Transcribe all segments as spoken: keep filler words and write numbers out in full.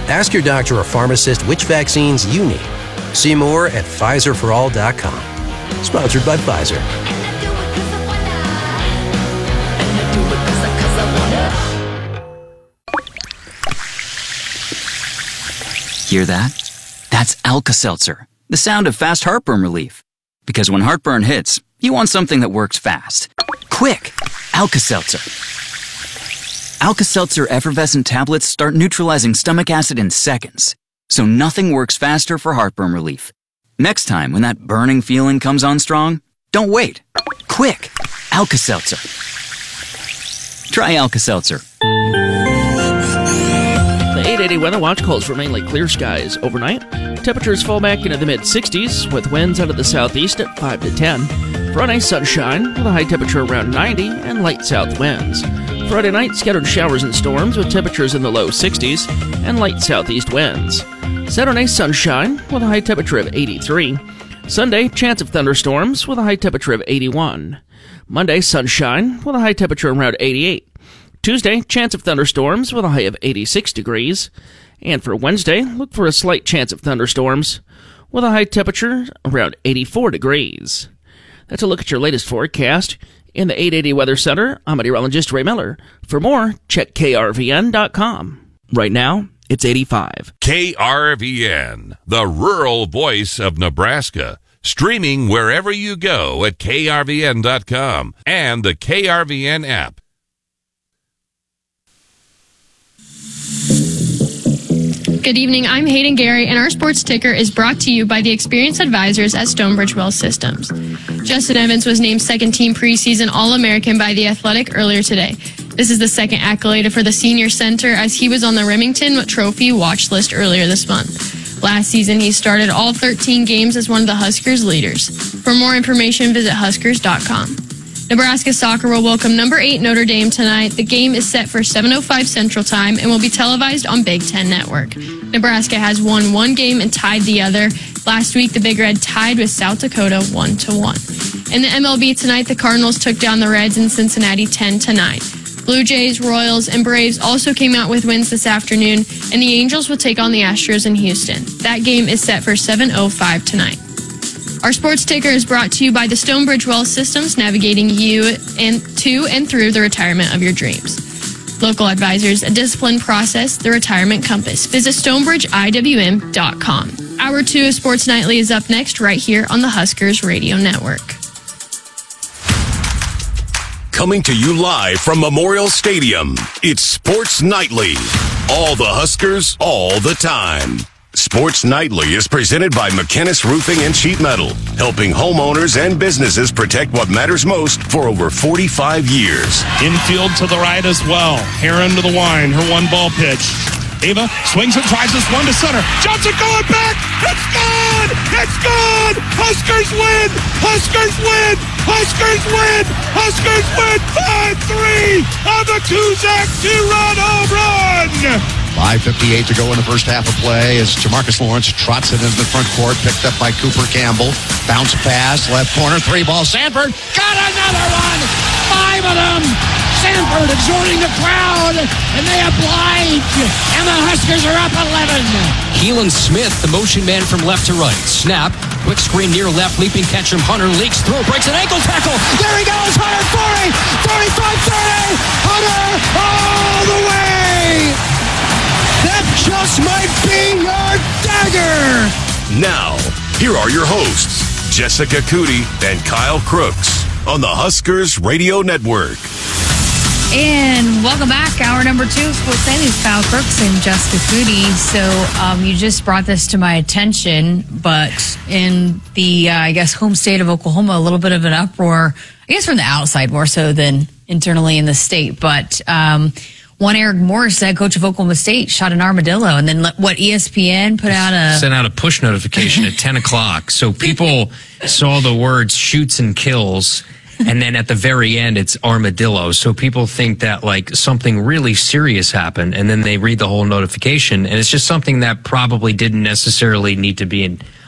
Ask your doctor or pharmacist which vaccines you need. See more at Pfizer for all dot com. Sponsored by Pfizer. Hear that? That's Alka-Seltzer, the sound of fast heartburn relief. Because when heartburn hits, you want something that works fast. Quick! Alka-Seltzer. Alka-Seltzer effervescent tablets start neutralizing stomach acid in seconds, so nothing works faster for heartburn relief. Next time when that burning feeling comes on strong, don't wait. Quick! Alka-Seltzer. Try Alka-Seltzer. The eight eighty Weather Watch calls for mainly clear skies overnight. Temperatures fall back into the mid-sixties with winds out of the southeast at five to ten. Friday, sunshine with a high temperature around ninety and light south winds. Friday night, scattered showers and storms with temperatures in the low sixties and light southeast winds. Saturday, sunshine with a high temperature of eighty-three. Sunday, chance of thunderstorms with a high temperature of eighty-one. Monday, sunshine with a high temperature around eighty-eight. Tuesday, chance of thunderstorms with a high of eighty-six degrees. And for Wednesday, look for a slight chance of thunderstorms with a high temperature around eighty-four degrees. That's a look at your latest forecast. In the eight eighty Weather Center, I'm meteorologist Ray Miller. For more, check K R V N dot com. Right now, it's eighty-five. K R V N, the rural voice of Nebraska. Streaming wherever you go at K R V N dot com and the K R V N app. Good evening, I'm Hayden Gary, and our sports ticker is brought to you by the experienced advisors at Stonebridge Well Systems. Justin Evans was named second-team preseason All-American by The Athletic earlier today. This is the second accolade for the senior center, as he was on the Remington Trophy watch list earlier this month. Last season, he started all thirteen games as one of the Huskers' leaders. For more information, visit Huskers dot com. Nebraska soccer will welcome number eight Notre Dame tonight. The game is set for seven oh five Central Time and will be televised on Big Ten Network. Nebraska has won one game and tied the other. Last week, the Big Red tied with South Dakota one to one. In the M L B tonight, the Cardinals took down the Reds in Cincinnati ten to nine. Blue Jays, Royals, and Braves also came out with wins this afternoon, and the Angels will take on the Astros in Houston. That game is set for seven oh five tonight. Our sports ticker is brought to you by the Stonebridge Well Systems, navigating you and to and through the retirement of your dreams. Local advisors, a disciplined process, the retirement compass. Visit Stonebridge I W M dot com. Hour two of Sports Nightly is up next right here on the Huskers Radio Network. Coming to you live from Memorial Stadium, it's Sports Nightly. All the Huskers, all the time. Sports Nightly is presented by McKinnis Roofing and Sheet Metal, helping homeowners and businesses protect what matters most for over forty-five years. Infield to the right as well. Heron to the wine, her one ball pitch. Ava swings and tries this one to center. Johnson going back. It's good. It's good. Huskers win. Huskers win. Huskers win. Huskers win. five three on the Kuzak two-run home run. five fifty-eight to go in the first half of play as Jamarcus Lawrence trots it into the front court, picked up by Cooper Campbell. Bounce pass, left corner, three ball. Sanford got another one. Five of them. Sanford exhorting the crowd, and they oblige. And the Huskers are up eleven. Keelan Smith, the motion man from left to right. Snap, quick screen near left, leaping catch from Hunter, leaks through, breaks an ankle tackle. There he goes, Hunter, forty, thirty-five, thirty. Hunter all the way. That just might be your dagger. Now, here are your hosts, Jessica Cootie and Kyle Crooks on the Huskers Radio Network. And welcome back. Hour number two of Sports Nightly, Kyle Crooks and Jessica Cootie. So um, you just brought this to my attention, but in the, uh, I guess, home state of Oklahoma, a little bit of an uproar, I guess from the outside more so than internally in the state. But um, one Eric Morris, head coach of Oklahoma State, shot an armadillo. And then what, E S P N put out a... Sent out a push notification at ten o'clock. So people saw the words shoots and kills. And then at the very end, it's armadillo. So people think that like something really serious happened, and then they read the whole notification, and it's just something that probably didn't necessarily need to be in,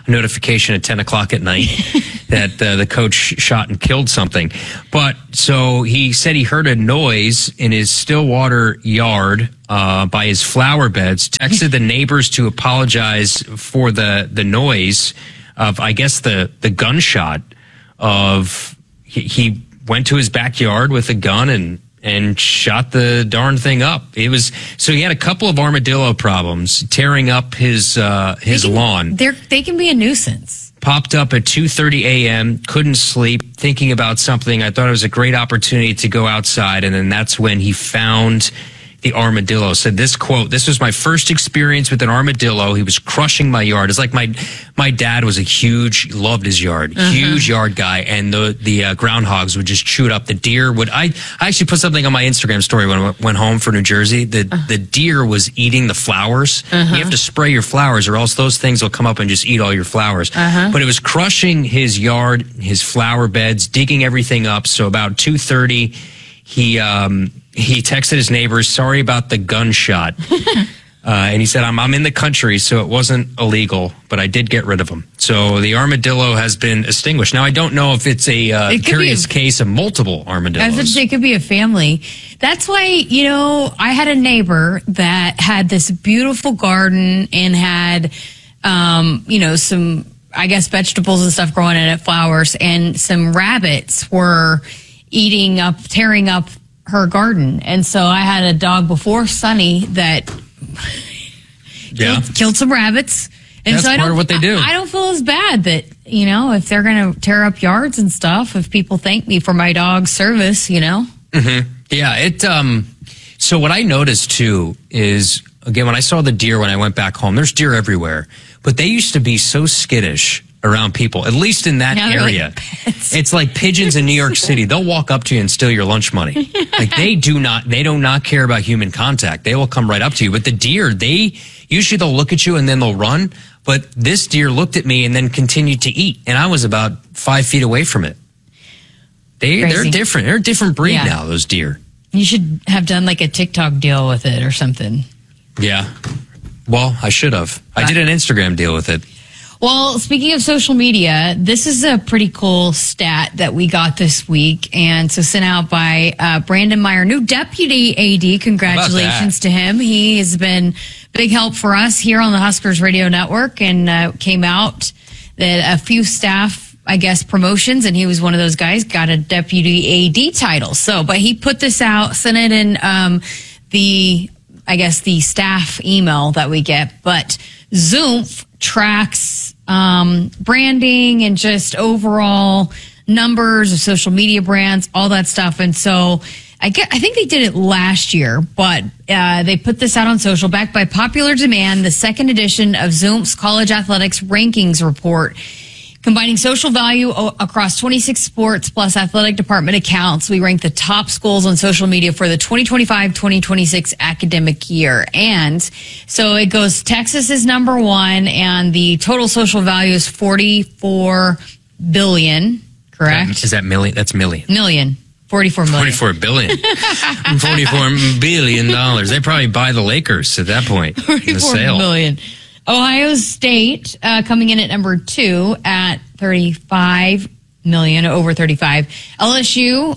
notification at ten o'clock at night that uh, the coach shot and killed something. But so he said he heard a noise in his Stillwater yard uh, by his flower beds, texted the neighbors to apologize for the, the noise of, I guess, the, the gunshot of he, he went to his backyard with a gun and and shot the darn thing up. It was so he had a couple of armadillo problems, tearing up his uh, his they can, lawn. They're, they can be a nuisance. Popped up at two thirty a.m., couldn't sleep, thinking about something. I thought it was a great opportunity to go outside, and then that's when he found the armadillo. Said this quote, "This was my first experience with an armadillo. He was crushing my yard." It's like my my dad was a huge, loved his yard, uh-huh. huge yard guy, and the the uh, groundhogs would just chew it up. The deer would. I I actually put something on my Instagram story when I went home for New Jersey. The uh-huh. the deer was eating the flowers. Uh-huh. You have to spray your flowers, or else those things will come up and just eat all your flowers. Uh-huh. But it was crushing his yard, his flower beds, digging everything up. So about two thirty, he. Um, He texted his neighbors, sorry about the gunshot. uh, and he said, I'm, I'm in the country, so it wasn't illegal, but I did get rid of him. So the armadillo has been extinguished. Now, I don't know if it's a uh, it curious a, case of multiple armadillos. I was going to say it could be a family. That's why, you know, I had a neighbor that had this beautiful garden and had, um, you know, some, I guess, vegetables and stuff growing in it, flowers, and some rabbits were eating up, tearing up her garden. And so I had a dog before Sunny that yeah. killed, killed some rabbits. And That's so I part don't, of what they do. I, I don't feel as bad that, you know, if they're going to tear up yards and stuff, if people thank me for my dog's service, you know? Mm-hmm. Yeah. It, um, so what I noticed too is, again, when I saw the deer when I went back home, there's deer everywhere, but they used to be so skittish around people, at least in that now area. Like it's like pigeons in New York City. They'll walk up to you and steal your lunch money. Like they do not, they do not care about human contact. They will come right up to you. But the deer, they usually they'll look at you and then they'll run. But this deer looked at me and then continued to eat, and I was about five feet away from it. They Crazy. they're different. They're a different breed Yeah. now. Those deer. You should have done like a TikTok deal with it or something. Yeah. Well, I should have. I did an Instagram deal with it. Well, speaking of social media, this is a pretty cool stat that we got this week. And so sent out by uh, Brandon Meyer, new deputy A D. Congratulations to him. He has been big help for us here on the Huskers Radio Network, and uh, came out that a few staff, I guess, promotions, and he was one of those guys, got a deputy A D title. So, but he put this out, sent it in um, the, I guess, the staff email that we get. But Zoomph tracks um, branding and just overall numbers of social media brands, all that stuff. And so I get, I think they did it last year, but uh, they put this out on social, backed by popular demand, the second edition of Zoomph's College Athletics Rankings Report, combining social value o- across twenty-six sports plus athletic department accounts. We rank the top schools on social media for the twenty twenty-five twenty twenty-six academic year. And so it goes, Texas is number one, and the total social value is forty-four billion, correct? Is that million? That's million. Million. forty-four million. forty-four billion. forty-four billion dollars. They probably buy the Lakers at that point in the forty-four sale. million. Ohio State uh, coming in at number two at thirty-five million, over thirty-five. L S U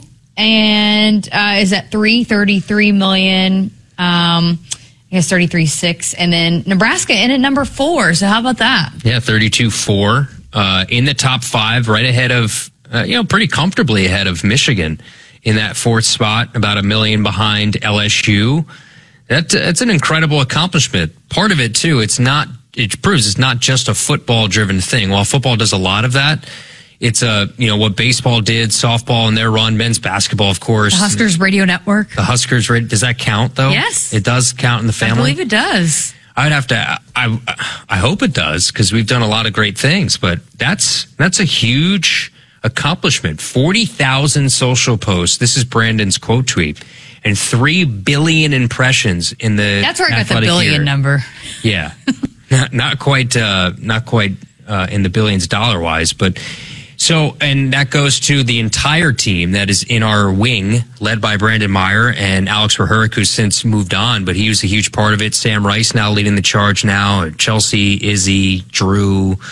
and uh, is at three, thirty-three million. Um, I guess thirty-three six, and then Nebraska in at number four. So how about that? Yeah, thirty-two four uh, in the top five, right ahead of, uh, you know, pretty comfortably ahead of Michigan in that fourth spot, about a million behind L S U. That, that's an incredible accomplishment. Part of it, too, it's not, it proves it's not just a football-driven thing. While football does a lot of that, it's a, you know, what baseball did, softball in their run, men's basketball, of course. The Huskers Radio Network. The Huskers Radio, does that count, though? Yes. It does count in the family? I believe it does. I'd have to, I, I hope it does, because we've done a lot of great things, but that's, that's a huge accomplishment. forty thousand social posts. This is Brandon's quote tweet. And three billion impressions in the That's where I got the athletic billion year. number. Yeah. not, not quite, uh, not quite, uh, in the billions dollar wise, but so, and that goes to the entire team that is in our wing, led by Brandon Meyer and Alex Rahuric, who's since moved on, but he was a huge part of it. Sam Rice now leading the charge now, Chelsea, Izzy, Drew,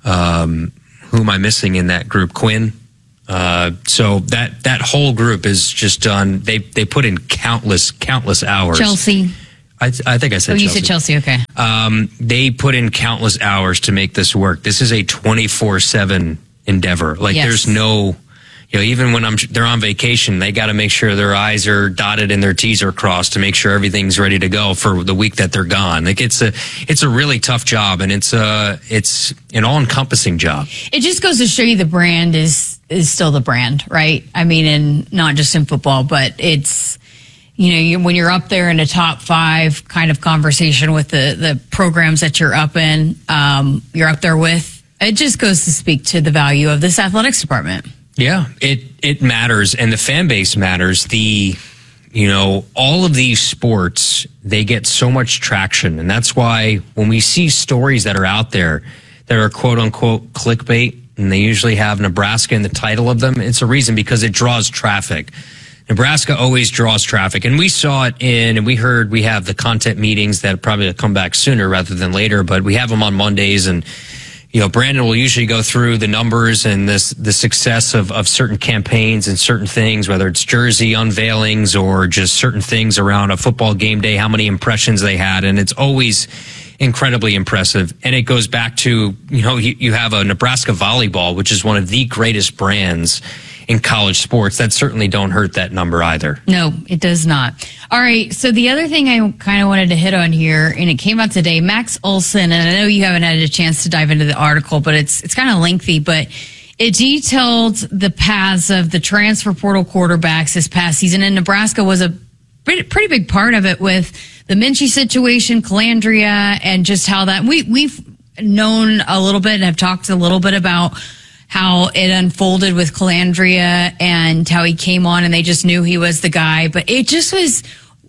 Um, who am I missing in that group? Quinn. Uh, so that that whole group is just done. They they put in countless countless hours. Chelsea. I, I think I said. Oh, you Chelsea. said Chelsea. Okay. Um, they put in countless hours to make this work. This is a twenty-four seven endeavor. Like Yes. there's no, you know, even when I'm they're on vacation, they got to make sure their I's are dotted and their T's are crossed to make sure everything's ready to go for the week that they're gone. Like it's a it's a really tough job, and it's a it's an all encompassing job. It just goes to show you the brand is is still the brand, right? I mean, and not just in football, but it's, you know, you, when you're up there in a top five kind of conversation with the, the programs that you're up in, um, you're up there with, it just goes to speak to the value of this athletics department. Yeah, it, it matters, and the fan base matters. The, you know, all of these sports, they get so much traction, and that's why when we see stories that are out there that are quote unquote clickbait, and they usually have Nebraska in the title of them, it's a reason because it draws traffic. Nebraska always draws traffic, and we saw it in, and we heard we have the content meetings that probably come back sooner rather than later, but we have them on Mondays, and you know, Brandon will usually go through the numbers and this the success of, of certain campaigns and certain things, whether it's jersey unveilings or just certain things around a football game day, how many impressions they had, and it's always incredibly impressive. And it goes back to, you know, you, you have a Nebraska volleyball, which is one of the greatest brands in college sports. That certainly don't hurt that number either. No, it does not. All right. So the other thing I kind of wanted to hit on here, and it came out today, Max Olson, and I know you haven't had a chance to dive into the article, but it's it's kind of lengthy, but it detailed the paths of the transfer portal quarterbacks this past season, and Nebraska was a pretty, pretty big part of it with the Minchie situation, Calandria, and just how that we we've known a little bit and have talked a little bit about how it unfolded with Calandria and how he came on and they just knew he was the guy. But it just was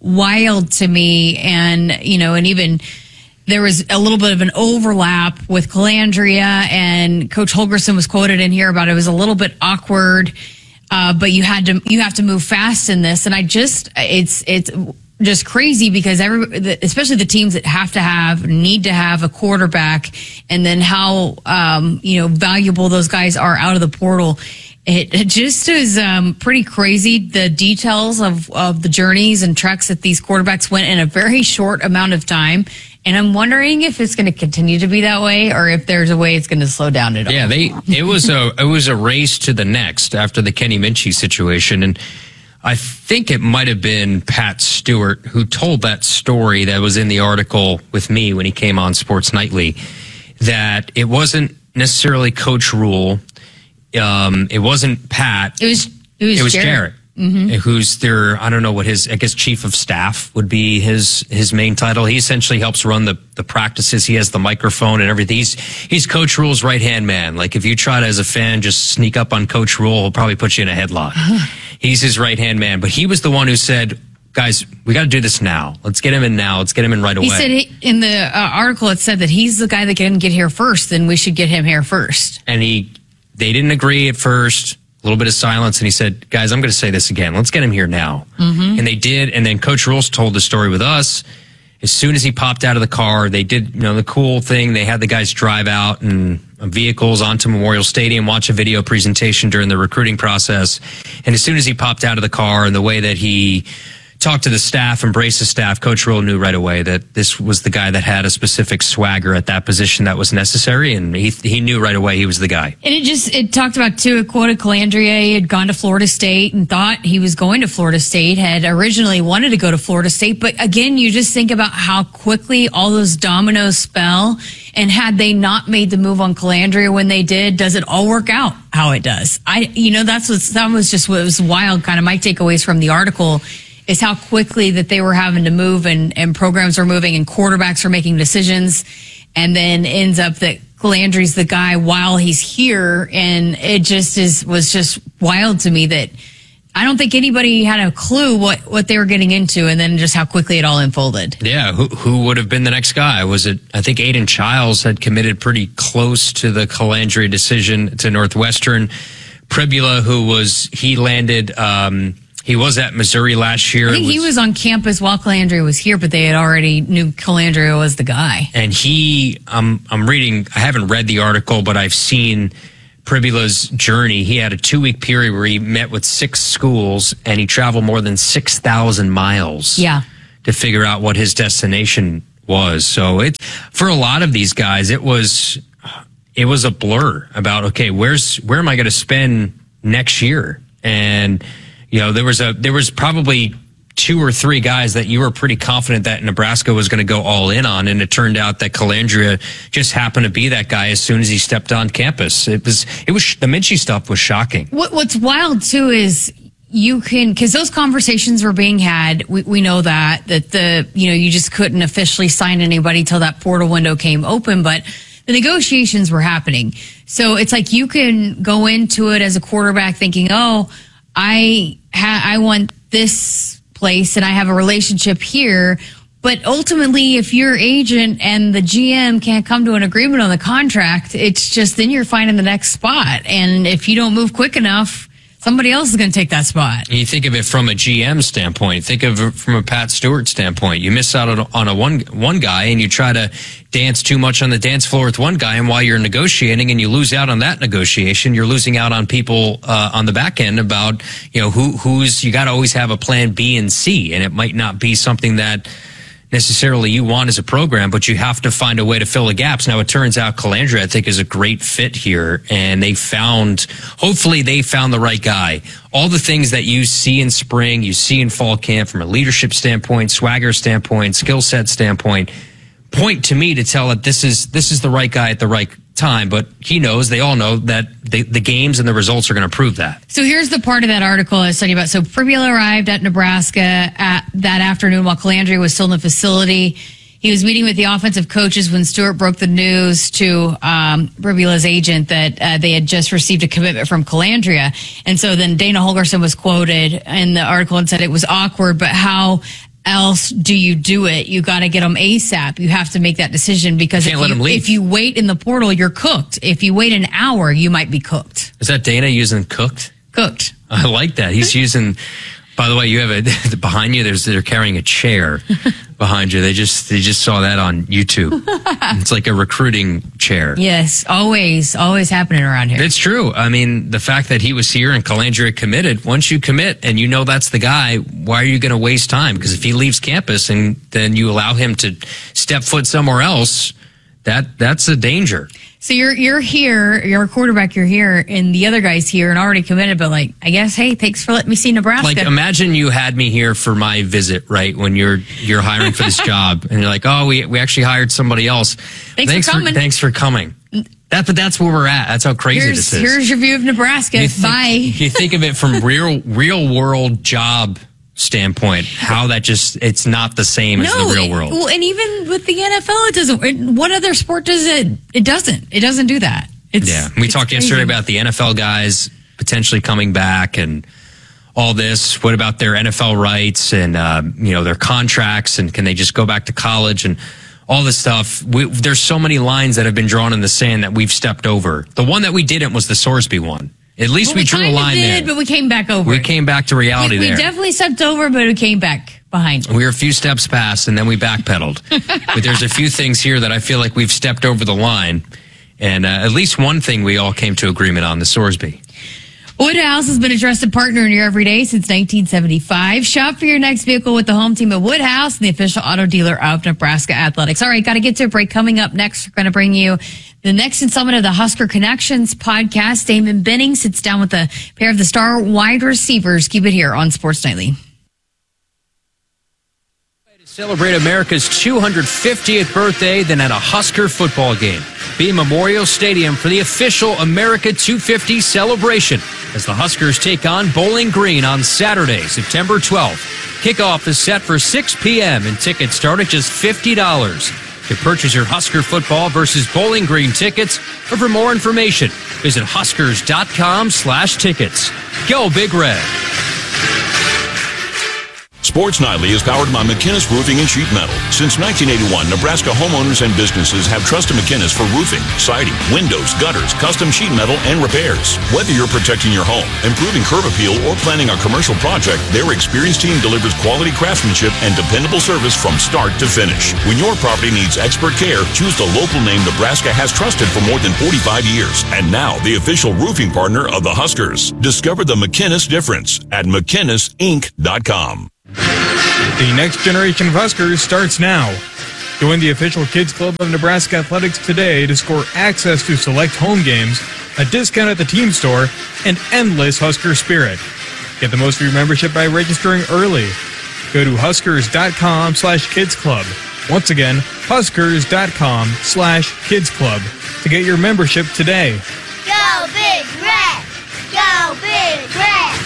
wild to me. And, you know, and even there was a little bit of an overlap with Calandria, and Coach Holgorsen was quoted in here about it was a little bit awkward, uh, but you had to, you have to move fast in this. And I just, it's, it's, just crazy because every, especially the teams that have to have, need to have a quarterback, and then how, um, you know, valuable those guys are out of the portal. It, it just is, um, pretty crazy. The details of, of the journeys and treks that these quarterbacks went in a very short amount of time. And I'm wondering if it's going to continue to be that way, or if there's a way it's going to slow down at all. Yeah, they, it was a, it was a race to the next after the Kenny Minchie situation. And I think it might have been Pat Stewart who told that story that was in the article with me when he came on Sports Nightly, that it wasn't necessarily Coach Rule. Um, it wasn't Pat. It was, it was, it was Jarrett. Jarrett. Mm-hmm. Who's their, I don't know what his, I guess chief of staff would be his, his main title. He essentially helps run the, the practices. He has the microphone and everything. He's, he's Coach Rule's right hand man. Like if you try to, as a fan, just sneak up on Coach Rule, he'll probably put you in a headlock. He's his right hand man, but he was the one who said, guys, we got to do this now. Let's get him in now. Let's get him in right away. He said he, in the uh, article, it said that he's the guy that didn't get here first, then we should get him here first. And he, they didn't agree at first. A little bit of silence, and he said, guys, I'm going to say this again. Let's get him here now. Mm-hmm. And they did, and then Coach Rules told the story with us. As soon as he popped out of the car, they did, you know, the cool thing. They had the guys drive out in vehicles onto Memorial Stadium, watch a video presentation during the recruiting process. And as soon as he popped out of the car and the way that he talked to the staff, embraced the staff, Coach Rule knew right away that this was the guy that had a specific swagger at that position that was necessary, and he he knew right away he was the guy. And it just, it talked about, too, it quoted Calandria. He had gone to Florida State and thought he was going to Florida State, had originally wanted to go to Florida State. But again, you just think about how quickly all those dominoes fell, and had they not made the move on Calandria when they did, does it all work out how it does? I, you know, that's what, that was just what was wild, kind of my takeaways from the article, is how quickly that they were having to move, and, and programs were moving and quarterbacks were making decisions, and then ends up that Calandri's the guy while he's here. And it just is, was just wild to me that I don't think anybody had a clue what, what they were getting into, and then just how quickly it all unfolded. Yeah. Who, who would have been the next guy? Was it, I think Aiden Childs had committed pretty close to the Calandria decision to Northwestern. Pribula, who was, he landed, um, He was at Missouri last year. I think was, he was on campus while Calandria was here, but they had already knew Calandria was the guy. And he, um, I'm reading, I haven't read the article, but I've seen Pribula's journey. He had a two-week period where he met with six schools, and he traveled more than six thousand miles yeah. to figure out what his destination was. So it, for a lot of these guys, it was, it was a blur about, okay, where's, where am I going to spend next year? And, you know, there was a, there was probably two or three guys that you were pretty confident that Nebraska was going to go all in on. And it turned out that Calandria just happened to be that guy as soon as he stepped on campus. It was, it was, the Minchie stuff was shocking. What, what's wild too is you can, cause those conversations were being had. We, we know that, that the, you know, you just couldn't officially sign anybody till that portal window came open, but the negotiations were happening. So it's like you can go into it as a quarterback thinking, oh, I ha- I want this place and I have a relationship here. But ultimately, if your agent and the G M can't come to an agreement on the contract, it's just then you're finding the next spot. And if you don't move quick enough, somebody else is going to take that spot. You think of it from a G M standpoint. Think of it from a Pat Stewart standpoint. You miss out on a, on a one one guy, and you try to dance too much on the dance floor with one guy, and while you're negotiating, and you lose out on that negotiation, you're losing out on people uh, on the back end about, you know, who who's you got to always have a plan B and C, and it might not be something that necessarily you want as a program, but you have to find a way to fill the gaps. Now, it turns out Calandria, I think, is a great fit here, and they found, hopefully they found the right guy. All the things that you see in spring, you see in fall camp from a leadership standpoint, swagger standpoint, skill set standpoint, point to me to tell that this is this is the right guy at the right time. But he knows, they all know, that the, the games and the results are going to prove that. So here's the part of that article I was studying about. So Pribula arrived at Nebraska at that afternoon while Calandria was still in the facility. He was meeting with the offensive coaches when Stewart broke the news to um, Pribula's agent that uh, they had just received a commitment from Calandria. And so then Dana Holgorsen was quoted in the article and said it was awkward, but how else do you do it? You got to get them ASAP. You have to make that decision because Can't if, let you, them leave. if you wait in the portal, you're cooked. If you wait an hour, you might be cooked. Is that Dana using cooked? Cooked. I like that. He's using, by the way, you have a, behind you, there's, they're carrying a chair behind you. They just, they just saw that on YouTube. It's like a recruiting chair. Yes, always, always happening around here. It's true. I mean, the fact that he was here and Calandria committed, once you commit and you know that's the guy, why are you going to waste time? Because if he leaves campus and then you allow him to step foot somewhere else, that that's a danger. So you're you're here, you're a quarterback, you're here, and the other guy's here and already committed, but like, I guess, hey, thanks for letting me see Nebraska. Like, imagine you had me here for my visit, right? When you're you're hiring for this job, and you're like, oh, we we actually hired somebody else. Thanks, thanks for coming. For, thanks for coming. That, but that's where we're at. That's how crazy here's, this is. Here's your view of Nebraska. You think, Bye. You think of it from real real world job standpoint, how that just, it's not the same no, as the real world. Well, and even with the N F L, it doesn't. It, what other sport does it? It doesn't. It doesn't do that. It's, yeah, we it's talked crazy. yesterday about the N F L guys potentially coming back and all this. What about their N F L rights and uh, you know, their contracts, and can they just go back to college and all this stuff? We, there's so many lines that have been drawn in the sand that we've stepped over. The one that we didn't was the Sorsby one. At least well, we, we drew a line did, there. But we came back over. We came back to reality we, we there. We definitely stepped over, but we came back behind. We were a few steps past, and then we backpedaled. But there's a few things here that I feel like we've stepped over the line. And uh, at least one thing we all came to agreement on, the Sorsby. Woodhouse has been a trusted partner in your everyday since nineteen seventy-five. Shop for your next vehicle with the home team at Woodhouse, the official auto dealer of Nebraska Athletics. All right, got to get to a break. Coming up next, we're going to bring you the next installment of the Husker Connections podcast. Damon Benning sits down with a pair of the star wide receivers. Keep it here on Sports Nightly. Celebrate America's two hundred fiftieth birthday than at a Husker football game. Be in Memorial Stadium for the official America two fifty celebration as the Huskers take on Bowling Green on Saturday, September twelfth. Kickoff is set for six p.m. and tickets start at just fifty dollars. To purchase your Husker football versus Bowling Green tickets, or for more information, visit huskers.com slash tickets. Go Big Red. Sports Nightly is powered by McKinnis Roofing and Sheet Metal. Since nineteen eighty-one, Nebraska homeowners and businesses have trusted McKinnis for roofing, siding, windows, gutters, custom sheet metal, and repairs. Whether you're protecting your home, improving curb appeal, or planning a commercial project, their experienced team delivers quality craftsmanship and dependable service from start to finish. When your property needs expert care, choose the local name Nebraska has trusted for more than forty-five years. And now, the official roofing partner of the Huskers. Discover the McKinnis difference at McKinnis Inc dot com. The next generation of Huskers starts now. Join the official Kids Club of Nebraska Athletics today to score access to select home games, a discount at the team store, and endless Husker spirit. Get the most of your membership by registering early. Go to huskers.com slash kids club. Once again, huskers.com slash kids club to get your membership today. Go Big Red! Go Big Red!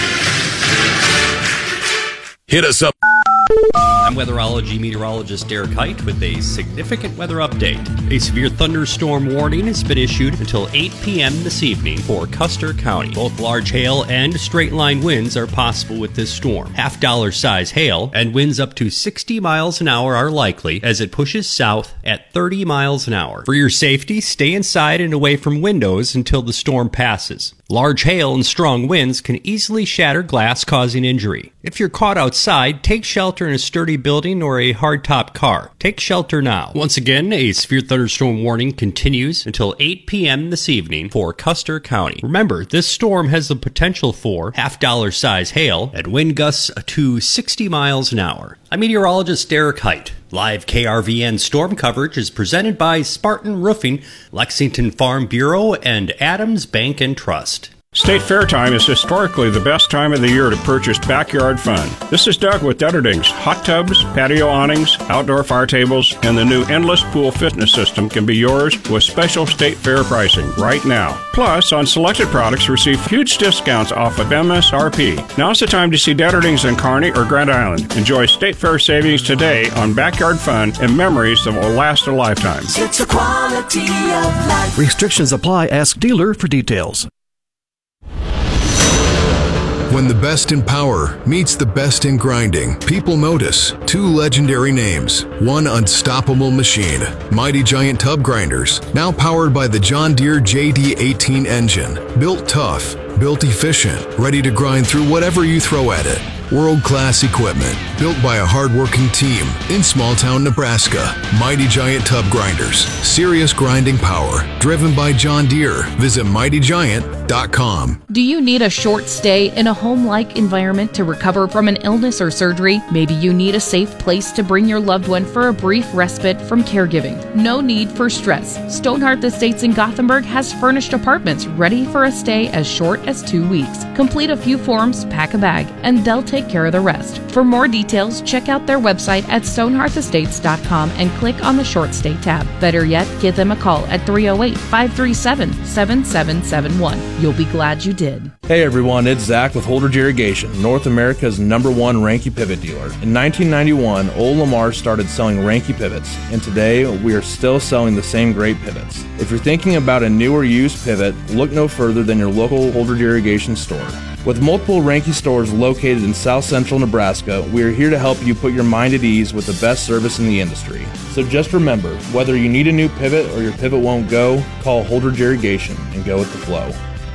Hit us up. I'm weatherology meteorologist Derek Height with a significant weather update. A severe thunderstorm warning has been issued until eight p.m. this evening for Custer County. Both large hail and straight-line winds are possible with this storm. Half-dollar size hail and winds up to sixty miles an hour are likely as it pushes south at thirty miles an hour. For your safety, stay inside and away from windows until the storm passes. Large hail and strong winds can easily shatter glass, causing injury. If you're caught outside, take shelter in a sturdy building or a hardtop car. Take shelter now. Once again, a severe thunderstorm warning continues until eight p.m. this evening for Custer County. Remember, this storm has the potential for half-dollar size hail and wind gusts to sixty miles an hour. I'm meteorologist Derek Height. Live K R V N storm coverage is presented by Spartan Roofing, Lexington Farm Bureau, and Adams Bank and Trust. State Fair time is historically the best time of the year to purchase backyard fun. This is Doug with Dutterdings. Hot tubs, patio awnings, outdoor fire tables, and the new Endless Pool Fitness System can be yours with special State Fair pricing right now. Plus, on selected products, receive huge discounts off of M S R P. Now's the time to see Dutterdings in Kearney or Grand Island. Enjoy State Fair savings today on backyard fun and memories that will last a lifetime. It's a quality of life. Restrictions apply. Ask dealer for details. When the best in power meets the best in grinding, people notice two legendary names, one unstoppable machine, Mighty Giant Tub Grinders, now powered by the John Deere J D eighteen engine, built tough, built efficient, ready to grind through whatever you throw at it. World-class equipment, built by a hard-working team in small-town Nebraska. Mighty Giant Tub Grinders, serious grinding power, driven by John Deere. Visit mighty giant dot com. Do you need a short stay in a home-like environment to recover from an illness or surgery? Maybe you need a safe place to bring your loved one for a brief respite from caregiving. No need for stress. Stonehearth Estates in Gothenburg has furnished apartments ready for a stay as short as two weeks. Complete a few forms, pack a bag, and they'll take care of the rest. For more details, check out their website at stonehearth estates dot com and click on the short stay tab. Better yet, give them a call at three oh eight, five three seven, seven seven seven one. You'll be glad you did. Hey everyone, it's Zach with Holdridge Irrigation, North America's number one Ranke pivot dealer. In nineteen ninety-one, Old Lamar started selling Ranke pivots, and today we are still selling the same great pivots. If you're thinking about a new or used pivot, look no further than your local Holdridge Irrigation store. With multiple Ranke stores located in South Central Nebraska, we are here to help you put your mind at ease with the best service in the industry. So just remember, whether you need a new pivot or your pivot won't go, call Holdridge Irrigation and go with the flow.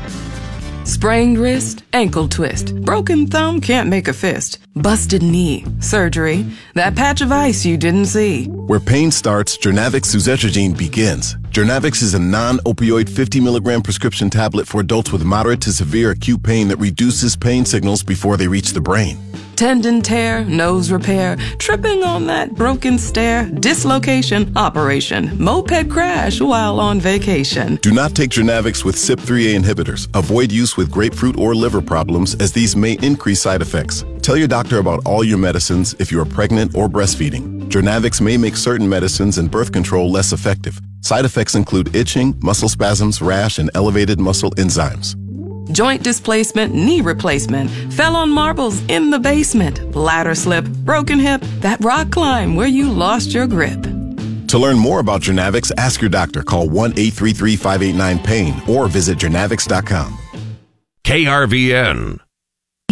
Sprained wrist, ankle twist, broken thumb can't make a fist, busted knee, surgery, that patch of ice you didn't see. Where pain starts, Jernavix suzetrigine begins. Jernavix is a non-opioid fifty milligram prescription tablet for adults with moderate to severe acute pain that reduces pain signals before they reach the brain. Tendon tear, nose repair, tripping on that broken stair, dislocation, operation, moped crash while on vacation. Do not take Jernavix with C Y P three A inhibitors. Avoid use with grapefruit or liver problems, as these may increase side effects. Tell your doctor about all your medicines if you are pregnant or breastfeeding. Jernavix may make certain medicines and birth control less effective. Side effects include itching, muscle spasms, rash, and elevated muscle enzymes. Joint displacement, knee replacement, fell on marbles in the basement, bladder slip, broken hip, that rock climb where you lost your grip. To learn more about Jernavix, ask your doctor. Call one eight three three, five eight nine, PAIN or visit jernavix dot com. K R V N.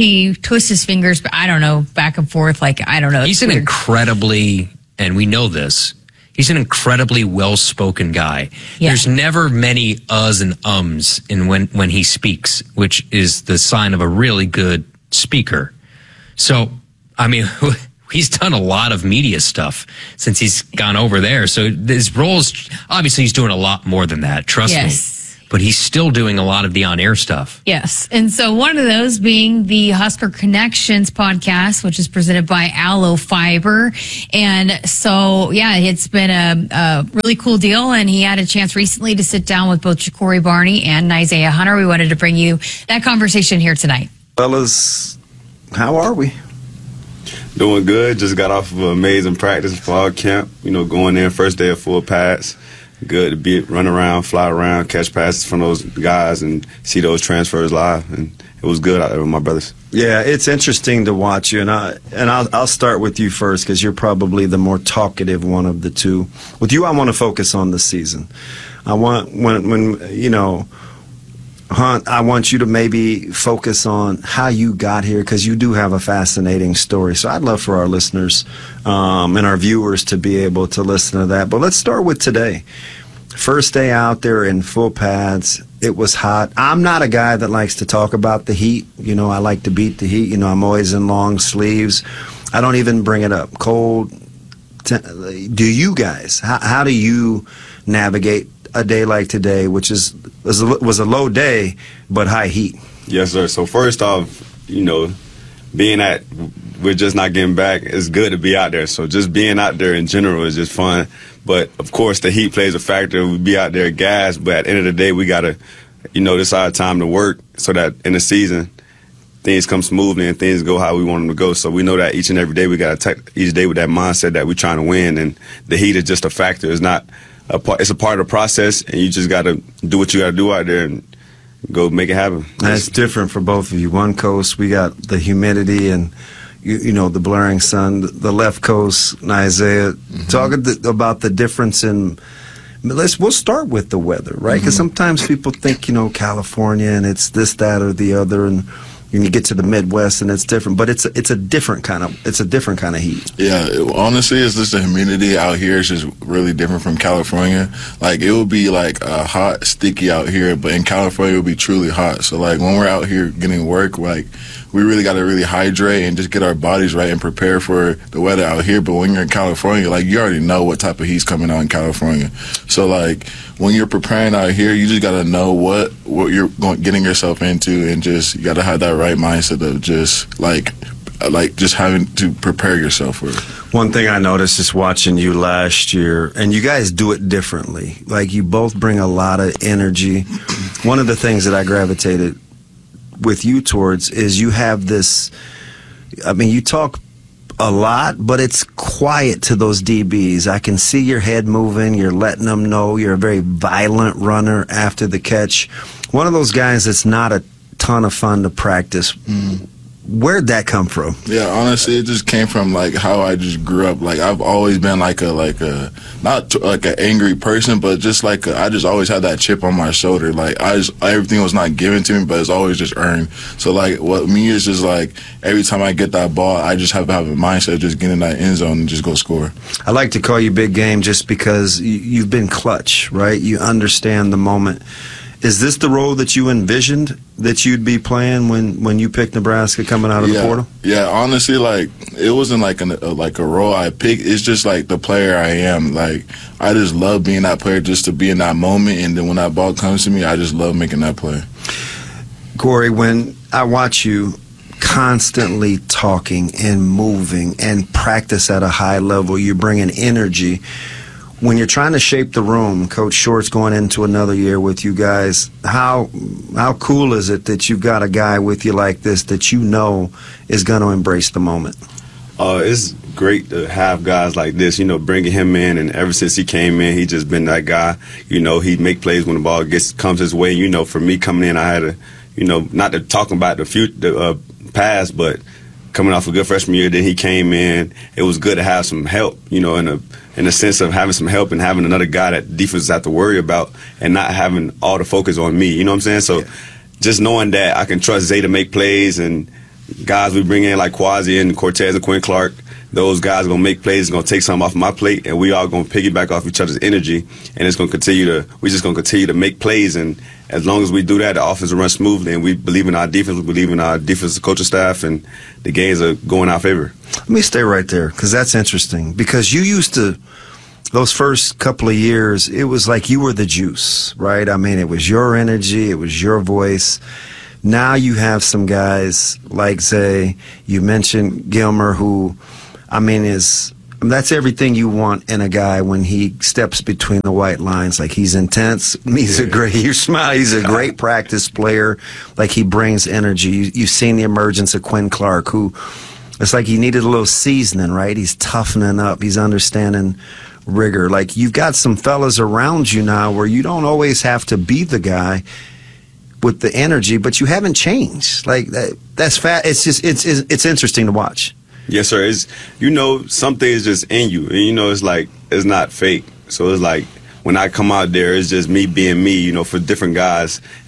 he twists his fingers, but I don't know, back and forth. Like, I don't know. He's an incredibly, and we know this, he's an incredibly well-spoken guy. Yeah. There's never many uhs and ums in when, when he speaks, which is the sign of a really good speaker. So, I mean, he's done a lot of media stuff since he's gone over there. So his roles, obviously he's doing a lot more than that, trust Yes. me. But he's still doing a lot of the on-air stuff. Yes. And so one of those being the Husker Connections podcast, which is presented by Aloe Fiber. And so, yeah, it's been a, a really cool deal. And he had a chance recently to sit down with both Ja'Cory Barney and Isaiah Hunter. We wanted to bring you that conversation here tonight. Fellas, how are we? Doing good. Just got off of an amazing practice fall camp. You know, going in first day of full pads. Good to be run around, fly around, catch passes from those guys, and see those transfers live. And it was good out there with my brothers. Yeah, it's interesting to watch you, and I and I'll I'll start with you first because you're probably the more talkative one of the two. With you, I want to focus on the season. I want when when you know. Hunt, I want you to maybe focus on how you got here because you do have a fascinating story. So I'd love for our listeners um, and our viewers to be able to listen to that. But let's start with today. First day out there in full pads. It was hot. I'm not a guy that likes to talk about the heat. You know, I like to beat the heat. You know, I'm always in long sleeves. I don't even bring it up. Cold. Do you guys? How, how do you navigate a day like today, which is was a, was a low day but high heat? Yes, sir. So first off, you know, being that we're just not getting back, it's good to be out there. So just being out there in general is just fun. But of course, the heat plays a factor. We be out there gas, but at the end of the day, we gotta, you know, this is our time to work so that in the season things come smoothly and things go how we want them to go. So we know that each and every day we gotta take each day with that mindset that we're trying to win, and the heat is just a factor. It's not. A part, it's a part of the process, and you just got to do what you got to do out there and go make it happen. That's different for both of you. One coast, we got the humidity and, you, you know, the blaring sun. The left coast, Isaiah, mm-hmm. talking th- about the difference in, let's, we'll start with the weather, right? Because mm-hmm. sometimes people think, you know, California and it's this, that, or the other, and when you get to the Midwest and it's different, but it's a, it's a different kind of it's a different kind of heat. Yeah, it, honestly, it's just the humidity out here is just really different from California. Like it will be like uh, hot, sticky out here, but in California it will be truly hot. So like when we're out here getting work, like we really got to really hydrate and just get our bodies right and prepare for the weather out here. But when you're in California, like you already know what type of heat's coming out in California. So like when you're preparing out here, you just got to know what what you're going, getting yourself into, and just you got to have that right mindset of just like like just having to prepare yourself for it. One thing I noticed is watching you last year, and you guys do it differently. Like you both bring a lot of energy. One of the things that I gravitated with you towards is you have this, I mean, you talk a lot, but it's quiet to those D Bs. I can see your head moving. You're letting them know you're a very violent runner after the catch. One of those guys that's not a ton of fun to practice. Mm. Where'd that come from? Yeah, honestly, it just came from like how I just grew up. Like I've always been like a like a not t- like an angry person, but just like a, I just always had that chip on my shoulder. Like I just everything was not given to me, but it's always just earned. So like what me is just like every time I get that ball, I just have to have a mindset of just getting in that end zone and just go score. I like to call you Big Game just because you, you've been clutch, right? You understand the moment. Is this the role that you envisioned that you'd be playing when, when you picked Nebraska coming out of yeah, the portal? Yeah, honestly, like it wasn't like an, a, like a role I picked. It's just like the player I am. Like I just love being that player, just to be in that moment, and then when that ball comes to me, I just love making that play. Corey, when I watch you constantly talking and moving and practice at a high level, you're bringing energy. When you're trying to shape the room, Coach Short's going into another year with you guys, how how cool is it that you've got a guy with you like this that you know is going to embrace the moment? Uh, it's great to have guys like this, you know, bringing him in, and ever since he came in, he just been that guy. You know, he'd make plays when the ball gets comes his way. You know, for me coming in, I had to, you know, not to talking about the future, the uh, past, but coming off a good freshman year, then he came in. It was good to have some help, you know, in a in a sense of having some help and having another guy that defenses have to worry about and not having all the focus on me. You know what I'm saying? So yeah. Just knowing that I can trust Zay to make plays and guys we bring in like Quasi and Cortez and Quinn Clark, those guys are going to make plays, going to take something off my plate, and we all going to piggyback off each other's energy, and it's going to continue to, we're just going to continue to make plays, and as long as we do that, the offense will run smoothly, and we believe in our defense, we believe in our defensive coaching staff, and the games are going our favor. Let me stay right there, because that's interesting, because you used to, those first couple of years, it was like you were the juice, right? I mean, it was your energy, it was your voice. Now you have some guys like Zay, you mentioned Gilmer, who, I mean, is that's everything you want in a guy when he steps between the white lines. Like, he's intense. He's a great, you smile, he's a great practice player. Like, he brings energy. You, you've seen the emergence of Quinn Clark, who, it's like he needed a little seasoning, right? He's toughening up. He's understanding rigor. Like, you've got some fellas around you now where you don't always have to be the guy with the energy, but you haven't changed. Like, that, that's fat. It's just, it's, it's, it's interesting to watch. Yes, sir. It's, you know, something is just in you. And, you know, it's like, it's not fake. So it's like, when I come out there, it's just me being me, you know, for different guys.